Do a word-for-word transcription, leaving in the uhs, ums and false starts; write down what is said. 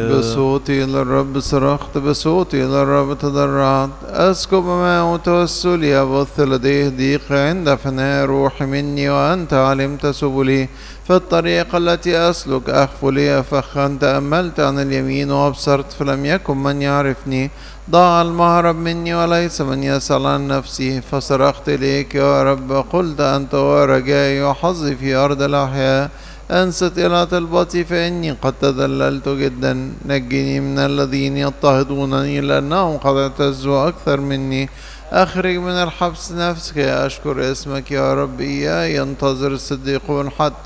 بصوتي للرب صرخت، بصوتي للرب تضرعت. أسكب ماء توسلي، أبث لديه ضيق عند فناء روحي مني، وأنت علمت سبلي. في الطريق التي أسلك أخفو لي فخا، تأملت عن اليمين وأبصرت فلم يكن من يعرفني. ضاع المهرب مني وليس من يسأل عن نفسي، فصرخت إليك يا رب، قلت أنت ورجائي وحظي في أرض الأحياء. أنست إلى طلبتي فإني قد تذللت جدا. نجني من الذين يضطهدونني، لأنهم قد اعتزوا أكثر مني. أخرج من الحبس نفسك، أشكر اسمك يا رب، إياي ينتظر الصديقون حتى